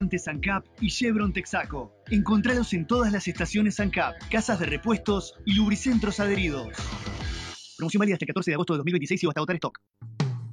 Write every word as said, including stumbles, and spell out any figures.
lubricantes ANCAP y Chevron Texaco. Encontralos en todas las estaciones ANCAP, casas de repuestos y lubricentros adheridos. Promoción válida hasta el catorce de agosto de dos mil veintiséis y o hasta agotar stock.